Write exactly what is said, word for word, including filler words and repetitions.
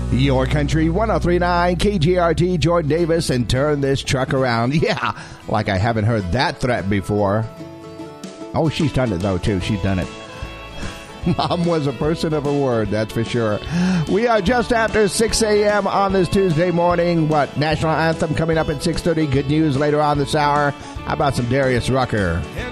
Your Country one oh three point nine K G R T, Jordan Davis, and turn this truck around. Yeah, like I haven't heard that threat before. Oh, she's done it, though, too. She's done it. Mom was a person of her word, that's for sure. We are just after six a.m. on this Tuesday morning. What, National Anthem coming up at six thirty. Good news later on this hour. How about some Darius Rucker?